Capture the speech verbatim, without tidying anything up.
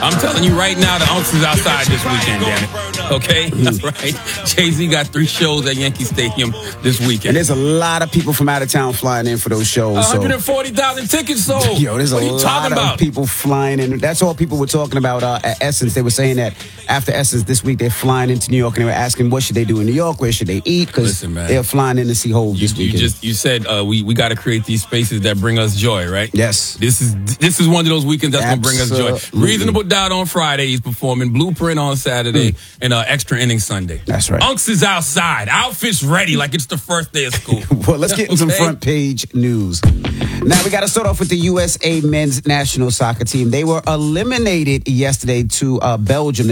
I'm telling you right now, the Unks is outside this weekend, damn it. Okay? That's right. Jay-Z got three shows at Yankee Stadium this weekend. And there's a lot of people from out of town flying in for those shows. one hundred forty thousand so. tickets sold. Yo, there's what a are you lot talking of about? people flying in. That's all people were talking about uh, at Essence. They were saying that after Essence this week, they're flying into New York, and they were asking what should they do in New York, where should they eat, because they're flying in to see Hov this you, you weekend. Just, you said uh, we, we got to create these spaces that bring us joy, right? Yes. This is this is one of those weekends that's going to bring us joy. Absolutely. Reasonable Doubt on Friday, he's performing. Blueprint on Saturday, mm. and uh, Extra Innings Sunday. That's right. Unks is outside. Outfits ready like it's the first day of school. Well, let's get into okay. some front page news. Now, we got to start off with the U S A men's national soccer team. They were eliminated yesterday to uh, Belgium.